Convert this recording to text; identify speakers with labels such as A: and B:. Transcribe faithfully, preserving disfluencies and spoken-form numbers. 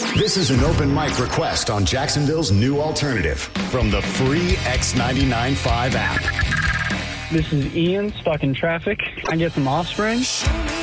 A: This is an open mic request on Jacksonville's new alternative from the free X ninety-nine point five app.
B: This is Ian, stuck in traffic. I get some Offspring.